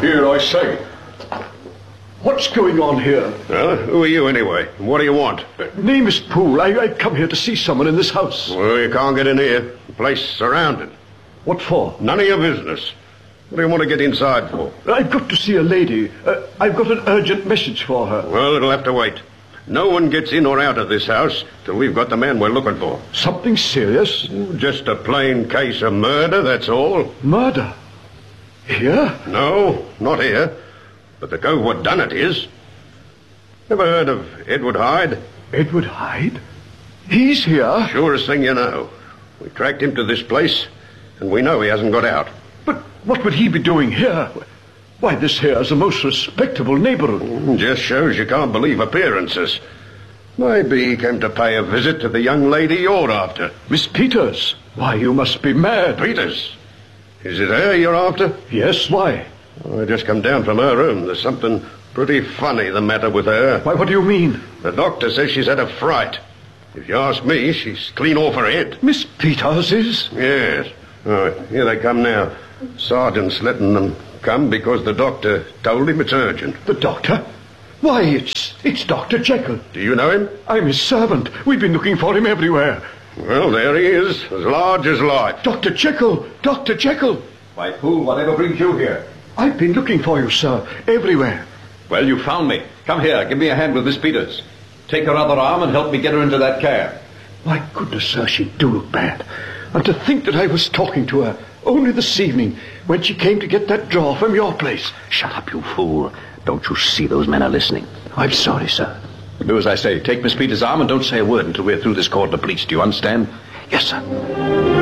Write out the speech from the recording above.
Here, I say. What's going on here? Who are you anyway? What do you want? Name is Poole. I've come here to see someone in this house. Well, you can't get in here. The place is surrounded. What for? None of your business. What do you want to get inside for? I've got to see a lady. I've got an urgent message for her. Well, it'll have to wait. No one gets in or out of this house till we've got the man we're looking for. Something serious? Just a plain case of murder, that's all. Murder? Here? No, not here. But the cove what done it is. Ever heard of Edward Hyde? Edward Hyde? He's here? Surest thing you know. We tracked him to this place, and we know he hasn't got out. But what would he be doing here? Why, this here is a most respectable neighborhood. Just shows you can't believe appearances. Maybe he came to pay a visit to the young lady you're after. Miss Peters? Why, you must be mad. Peters? Is it her you're after? Yes, why? I just come down from her room. There's something pretty funny the matter with her. Why, what do you mean? The doctor says she's had a fright. If you ask me, she's clean off her head. Miss Peters is? Yes. Oh, here they come now. Sergeant's letting them come because the doctor told him it's urgent. The doctor? Why, it's Dr. Jekyll. Do you know him? I'm his servant. We've been looking for him everywhere. Well, there he is, as large as life. Dr. Jekyll! Dr. Jekyll! Why, Poole, whatever brings you here? I've been looking for you, sir, everywhere. Well, you found me. Come here, give me a hand with Miss Peters. Take her other arm and help me get her into that cab. My goodness, sir, she do look bad. And to think that I was talking to her only this evening when she came to get that draw from your place. Shut up, you fool. Don't you see those men are listening? I'm sorry, sir. Do as I say. Take Miss Peters' arm and don't say a word until we're through this cordon of police. Do you understand? Yes, sir.